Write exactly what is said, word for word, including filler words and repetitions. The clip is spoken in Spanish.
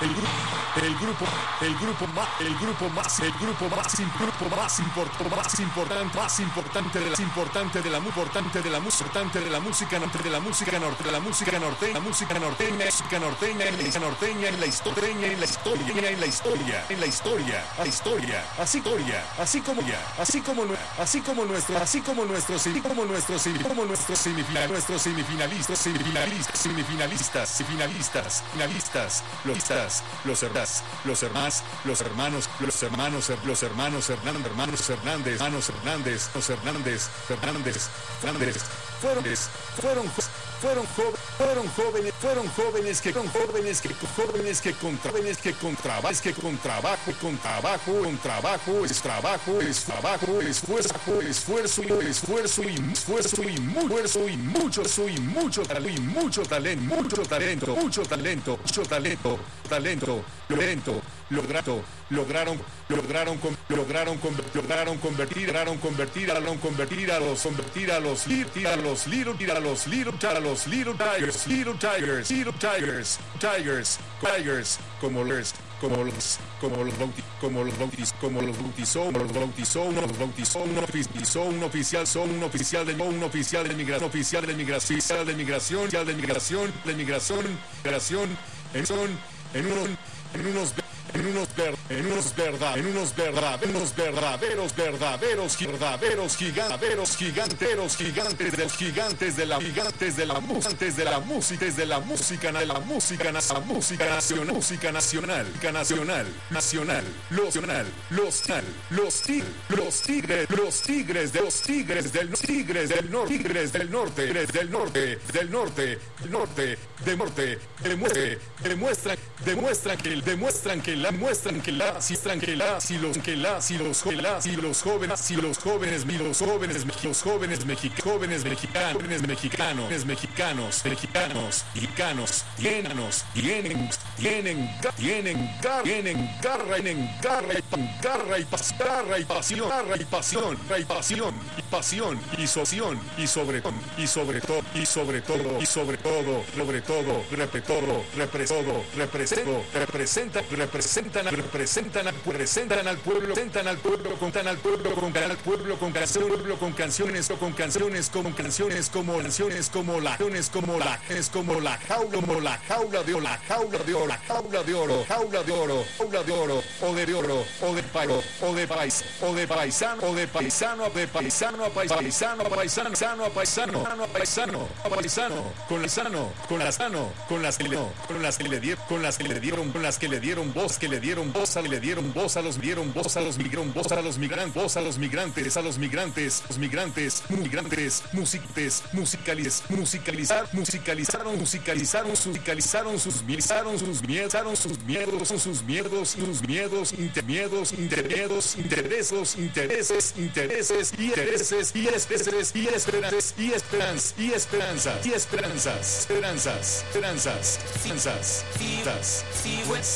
el grupo, el grupo, el grupo más, el grupo más, el grupo más, el grupo más importante, más importante, más importante de la, importante de la, importante de la, importante de la música norte, de la música norte, de la música norteña, la música norteña, música norteña, en la norteña, en la historia, en la historia, en la historia, en la historia, la historia, así historia, así como ya, así como así como nuestro, así como nuestros, como nuestros, como nuestros semifinalistas, nuestros semifinalistas, semifinalistas, semifinalistas, semifinalistas, finalistas, los listas, los hermanos, los hermanos, los hermanos, los hermanos, los hermanos Hernández, hermanos Hernández, hermanos Hernández, los Hernández, Hernández, Hernández, fueron, fueron, fueron jóvenes, fueron jóvenes, fueron jóvenes que con jóvenes que jóvenes que con jóvenes que con trabajo, es que con trabajo, con trabajo, con trabajo, es trabajo, es trabajo, esfuerzo, esfuerzo, esfuerzo y esfuerzo y mucho esfuerzo y mucho y mucho talento, y mucho talento, mucho talento, mucho talento, mucho talento, talento, talento, lograron, lograron, lograron, lograron, lograron convertir, lograron convertir, lograron convertir a los, convertir a los, a los little, a los little, a los little tigers, little tigers, little tigers, tigers, tigers, como los, como los, como los bautizó, como los bautizó, como los bautizó, los bautizó, los bautizó, un oficial, un oficial, son un oficial de, un oficial de migración, oficial de migración, oficial de migración, oficial de migración, de migración, migración, en son, en unos, en unos en unos ver, en unos verdad, en unos verdaderos, verdaderos, verdaderos, verdaderos gigantes, giganteros, gigantes de los gigantes de la, gigantes de la música, de la música, de la música, de la música, la música nacional, música nacional, nacional, nacional, los nacional, los los tigres, los tigres, los tigres de los tigres del tigres del norte, tigres del norte, del norte, del norte, del norte, de norte, demuestre, demuestran, demuestran que demuestran que la muestran que la si que la si los que la si los las si los jóvenes si los jóvenes mi los jóvenes los jóvenes mexicanos jóvenes mexicanos jóvenes mexicanos mexicanos mexicanos mexicanos tienanos tienen tienen tienen garra tienen garra tienen garra y garra y garra y pasión garra y pasión y pasión y pasión y soción y sobre todo y sobre todo y sobre todo y sobre todo sobre todo repetoro represado represento representa representan representan representan al pueblo representan al pueblo contan al pueblo con al pueblo con canciones con canciones con canciones como canciones como canciones como la canciones como la es como la jaula como la jaula de oro la jaula de oro la jaula de oro jaula de oro jaula de oro o de oro o de pairo o de país o de paisano o de paisano de paisano a paisano a paisano sano a paisano a paisano a paisano con la sano con la sano con las que le con las que le dieron con las que le dieron con las que le dieron voz que le dieron voz a le dieron voz a los dieron voz a los migrón voz a los migrantes voz a los migrantes a los migrantes los migrantes migrantes musictes musicaliz musicalizar musicalizaron musicalizaron musicalizaron sus miedos sus miedos sus miedos sus miedos sus miedos intermiedos intermiedos intereses intereses intereses y intereses y esperanzas y esperanzas y esperanzas y esperanzas y esperanzas esperanzas esperanzas esperanzas esperanzas